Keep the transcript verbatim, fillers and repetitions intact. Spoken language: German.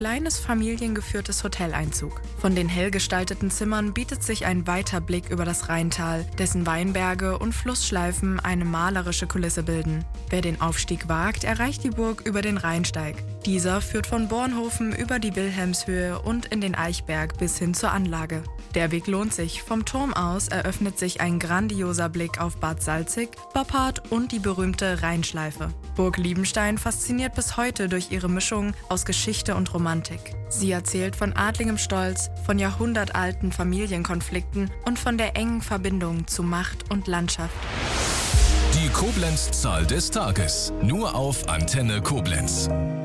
Kleines familiengeführtes Hoteleinzug. Von den hell gestalteten Zimmern bietet sich ein weiter Blick über das Rheintal, dessen Weinberge und Flussschleifen eine malerische Kulisse bilden. Wer den Aufstieg wagt, erreicht die Burg über den Rheinsteig. Dieser führt von Bornhofen über die Wilhelmshöhe und in den Eichberg bis hin zur Anlage. Der Weg lohnt sich. Vom Turm aus eröffnet sich ein grandioser Blick auf Bad Salzig, Boppard und die berühmte Rheinschleife. Burg Liebenstein fasziniert bis heute durch ihre Mischung aus Geschichte und Romantik. Sie erzählt von adligem Stolz, von jahrhundertalten Familienkonflikten und von der engen Verbindung zu Macht und Landschaft. Die Koblenz-Zahl des Tages. Nur auf Antenne Koblenz.